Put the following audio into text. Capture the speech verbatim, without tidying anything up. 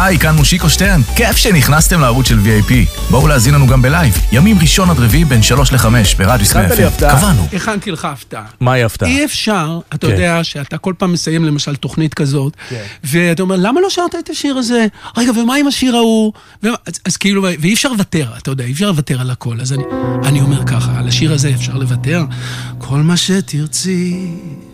היי, כאן מושיקו שטרן. כיף שנכנסתם לערוץ של וי איי פי. בואו להזין לנו גם בלייב. ימים ראשון עד רביעי בין שלוש לחמש ברדיוס מאה אפ אם. קבענו. הכנתי לך הפתעה. מהי הפתעה? אי אפשר, אתה יודע שאתה כל פעם מסיים למשל תוכנית כזאת, ואתה אומר, למה לא שרת את השיר הזה? רגע, ומה עם השיר ההוא? אז כאילו, ואי אפשר לוותר, אתה יודע, אי אפשר לוותר על הכל. אז אני אומר ככה, על השיר הזה אפשר לוותר. כל מה שתרצי